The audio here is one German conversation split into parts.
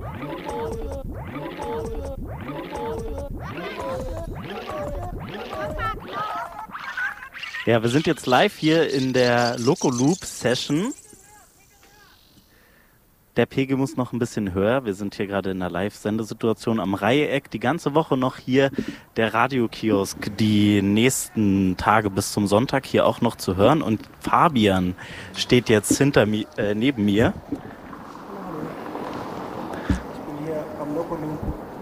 Ja, wir sind jetzt live hier in der Loco Loop Session. Der Pegel muss noch ein bisschen höher. Wir sind hier gerade in einer Live-Sendesituation am Reiheck. Die ganze Woche noch hier der Radiokiosk. Die nächsten Tage bis zum Sonntag hier auch noch zu hören. Und Fabian steht jetzt neben mir. Ich bin hier am Loco Loop.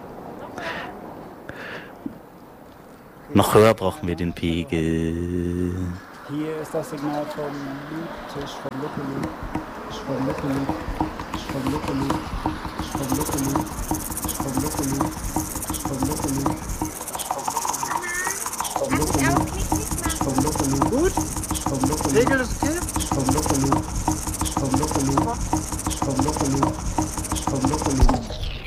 Noch höher brauchen wir den Pegel. Hier ist das Signal vom Loop-Tisch, vom Loco Loop. Vom Loco Loop. Vom Loco Loop. Vom Loco Loop. Vom Loco Loop. Vom Loco Loop. Vom Loco Loop. Vom Loco Loop. Gut. Vom Loco Loop. Regel ist okay. Vom Loco Loop. Vom Loco Loop. Vom Loco Loop. Vom Loco Loop.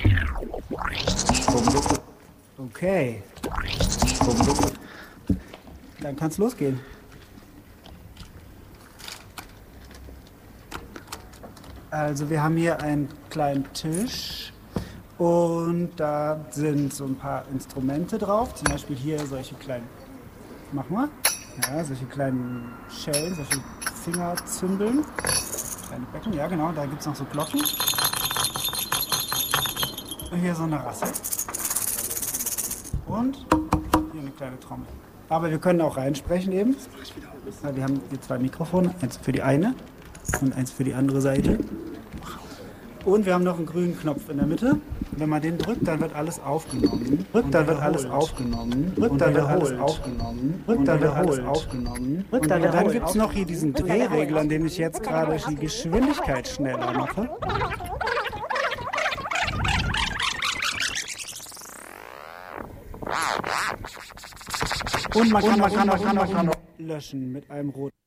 Vom Loco. Okay. Vom Loco. Dann kann's losgehen. Also wir haben hier einen kleinen Tisch und da sind so ein paar Instrumente drauf, zum Beispiel hier solche kleinen, mach mal, ja, solche kleinen Schellen, solche Fingerzündeln, kleine Becken, ja genau, da gibt es noch so Glocken. Und hier so eine Rasse und hier eine kleine Trommel. Aber wir können auch reinsprechen eben. Ja, wir haben hier zwei Mikrofone, eins für die eine und eins für die andere Seite. Und wir haben noch einen grünen Knopf in der Mitte. Wenn man den drückt, dann wird alles aufgenommen. Drückt, dann wird alles aufgenommen. Drückt, dann wird alles aufgenommen. Drückt, dann wird alles aufgenommen. Und dann gibt es noch hier diesen Drehregler, an dem ich jetzt gerade die Geschwindigkeit schneller mache. Und man kann auch löschen mit einem roten.